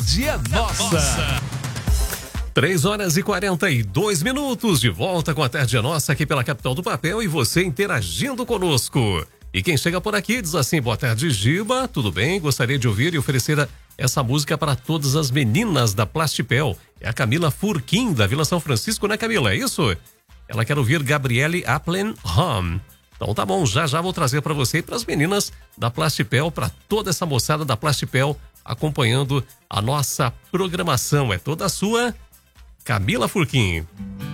tarde é nossa. 3h42, de volta com a Tarde é Nossa aqui pela Capital do Papel e você interagindo conosco. E quem chega por aqui diz assim: boa tarde, Giba, tudo bem? Gostaria de ouvir e oferecer essa música para todas as meninas da Plastipel. É a Camila Furquim, da Vila São Francisco, né, Camila? É isso? Ela quer ouvir Gabriele Applenham. Então tá bom, já vou trazer para você e para as meninas da Plastipel, para toda essa moçada da Plastipel acompanhando a nossa programação. É toda sua, Camila Furquim.